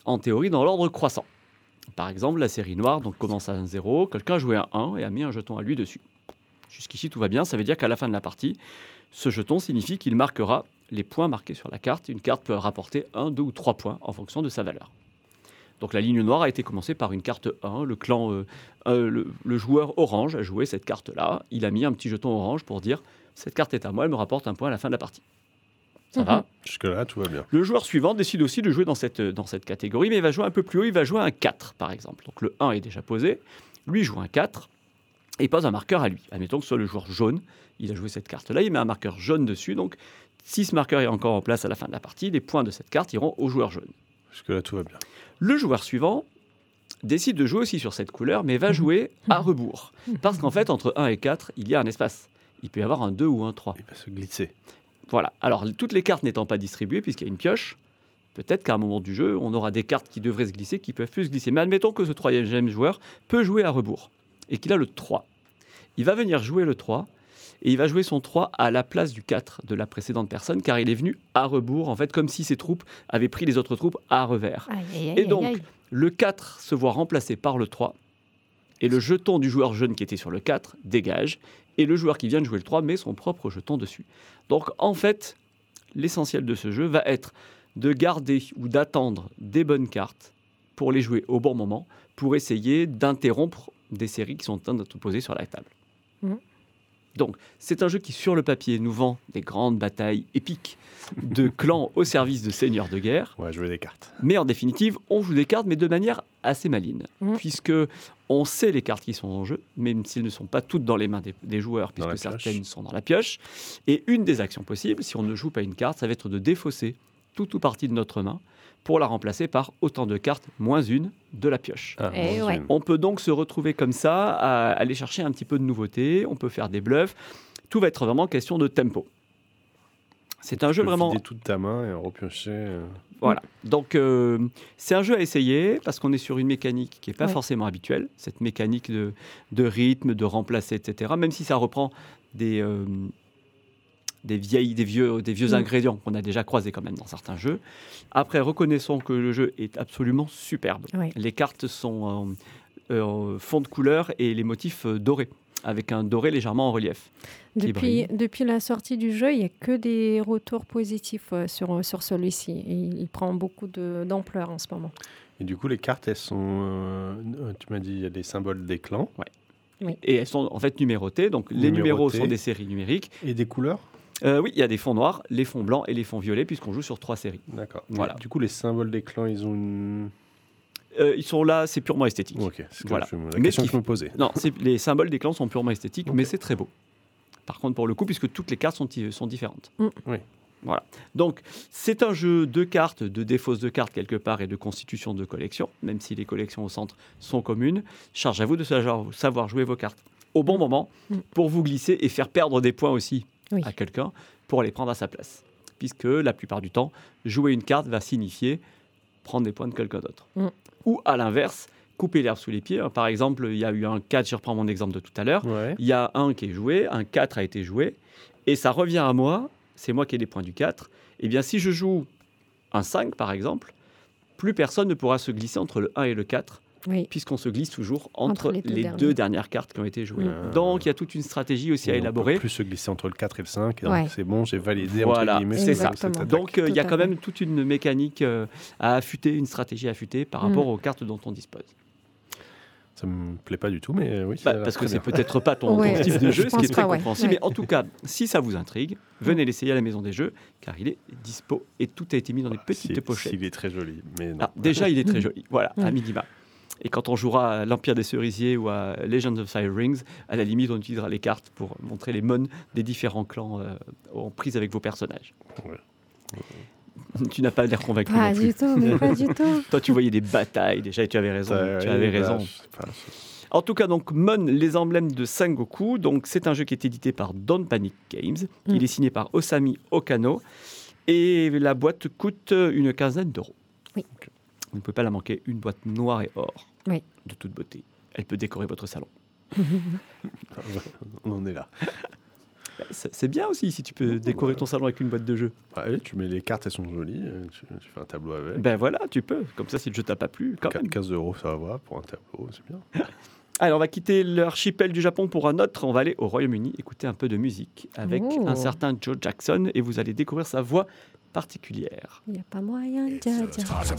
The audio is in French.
en théorie dans l'ordre croissant. Par exemple, la série noire donc, commence à 1-0, quelqu'un a joué un 1 et a mis un jeton à lui dessus. Jusqu'ici, tout va bien, ça veut dire qu'à la fin de la partie, ce jeton signifie qu'il marquera les points marqués sur la carte. Une carte peut rapporter 1, 2 ou 3 points en fonction de sa valeur. Donc la ligne noire a été commencée par une carte 1. Le joueur orange a joué cette carte-là. Il a mis un petit jeton orange pour dire « cette carte est à moi, elle me rapporte un point à la fin de la partie ». Ça va ? Jusque-là, tout va bien. Le joueur suivant décide aussi de jouer dans cette catégorie, mais il va jouer un peu plus haut, il va jouer un 4 par exemple. Donc le 1 est déjà posé, lui joue un 4 et il pose un marqueur à lui. Admettons que ce soit le joueur jaune, il a joué cette carte-là, il met un marqueur jaune dessus, donc si ce marqueur est encore en place à la fin de la partie, les points de cette carte iront au joueur jaune. Jusque-là, tout va bien. Le joueur suivant décide de jouer aussi sur cette couleur, mais va jouer à rebours. Parce qu'en fait, entre 1 et 4, il y a un espace. Il peut y avoir un 2 ou un 3. Il va se glisser. Voilà. Alors, toutes les cartes n'étant pas distribuées, puisqu'il y a une pioche, peut-être qu'à un moment du jeu, on aura des cartes qui devraient se glisser, qui peuvent plus se glisser. Mais admettons que ce troisième joueur peut jouer à rebours et qu'il a le 3. Il va venir jouer le 3 et il va jouer son 3 à la place du 4 de la précédente personne, car il est venu à rebours, en fait, comme si ses troupes avaient pris les autres troupes à revers. Et donc, le 4 se voit remplacé par le 3 et le jeton du joueur jaune qui était sur le 4 dégage et le joueur qui vient de jouer le 3 met son propre jeton dessus. Donc, en fait, l'essentiel de ce jeu va être de garder ou d'attendre des bonnes cartes pour les jouer au bon moment, pour essayer d'interrompre des séries qui sont en train d'être posées sur la table. Donc, c'est un jeu qui, sur le papier, nous vend des grandes batailles épiques de clans au service de seigneurs de guerre. On va jouer des cartes. Mais en définitive, on joue des cartes, mais de manière assez maligne. Puisque on sait les cartes qui sont en jeu, même s'ils ne sont pas toutes dans les mains des joueurs, puisque certaines sont dans la pioche. Et une des actions possibles, si on ne joue pas une carte, ça va être de défausser tout ou partie de notre main pour la remplacer par autant de cartes moins une de la pioche. On peut donc se retrouver comme ça, à aller chercher un petit peu de nouveauté, on peut faire des bluffs. Tout va être vraiment question de tempo. C'est un jeu vraiment... Tu peux toute ta main et repiocher... Voilà. Donc, c'est un jeu à essayer parce qu'on est sur une mécanique qui n'est pas forcément habituelle. Cette mécanique de rythme, de remplacer, etc. Même si ça reprend des vieux ingrédients qu'on a déjà croisés quand même dans certains jeux. Après, reconnaissons que le jeu est absolument superbe. Les cartes sont en fond de couleur et les motifs dorés, avec un doré légèrement en relief. Depuis la sortie du jeu, il n'y a que des retours positifs sur celui-ci. Il prend beaucoup d'ampleur en ce moment. Et du coup, les cartes, elles sont... tu m'as dit, il y a des symboles des clans. Oui. Et elles sont en fait numérotées. Donc, les numéros sont des séries numériques. Et des couleurs ? Oui, il y a des fonds noirs, les fonds blancs et les fonds violets, puisqu'on joue sur 3 séries. D'accord. Voilà. Du coup, les symboles des clans, ils ont une... ils sont là, c'est purement esthétique. Ok, c'est voilà. la question que je me posais. Non, les symboles des clans sont purement esthétiques, mais c'est très beau. Par contre, pour le coup, puisque toutes les cartes sont différentes. Oui. Voilà. Donc, c'est un jeu de cartes, de défausse de cartes quelque part et de constitution de collections, même si les collections au centre sont communes. Charge à vous de savoir jouer vos cartes au bon moment pour vous glisser et faire perdre des points aussi à quelqu'un pour les prendre à sa place. Puisque la plupart du temps, jouer une carte va signifier prendre des points de quelqu'un d'autre. Ou à l'inverse, couper l'herbe sous les pieds. Par exemple, il y a eu un 4, je reprends mon exemple de tout à l'heure. Il y a un qui est joué, un 4 a été joué, et ça revient à moi, c'est moi qui ai les points du 4. Eh bien, si je joue un 5, par exemple, plus personne ne pourra se glisser entre le 1 et le 4, puisqu'on se glisse toujours entre les deux dernières cartes qui ont été jouées. Donc, il y a toute une stratégie aussi à élaborer. On peut plus se glisser entre le 4 et le 5, et donc c'est bon, j'ai validé. Voilà, c'est ça. Exactement. Donc, il y a quand même toute une mécanique à affûter, une stratégie à affûter par rapport aux cartes dont on dispose. Ça me plaît pas du tout, mais oui. Parce que c'est peut-être pas ton type de jeu, ce qui est très compréhensible. Mais en tout cas, si ça vous intrigue, venez l'essayer à la Maison des Jeux, car il est dispo et tout a été mis dans des petites pochettes. Il est très joli. Mais non. Déjà, il est très joli. Voilà, à minima. Et quand on jouera à l'Empire des Cerisiers ou à Legends of Fire Rings, à la limite, on utilisera les cartes pour montrer les mônes des différents clans en prise avec vos personnages. Tu n'as pas l'air convaincu. Pas du tout. Toi, tu voyais des batailles déjà et tu avais raison. En tout cas, donc, Mon, les emblèmes de Sengoku. Donc, c'est un jeu qui est édité par Don't Panic Games. Il est signé par Osami Okano. Et la boîte coûte une quinzaine d'euros. Oui. Vous ne pouvez pas la manquer. Une boîte noire et or. Oui. De toute beauté. Elle peut décorer votre salon. On en est là. C'est bien aussi si tu peux décorer ton salon avec une boîte de jeux. Ouais, tu mets les cartes, elles sont jolies, tu fais un tableau avec. Ben voilà, tu peux. Comme ça, si le jeu t'a pas plu, quand même. 15 €, ça va pour un tableau, c'est bien. Allez, on va quitter l'archipel du Japon pour un autre. On va aller au Royaume-Uni écouter un peu de musique avec un certain Joe Jackson et vous allez découvrir sa voix particulière. Il n'y a pas moyen, dja, dja.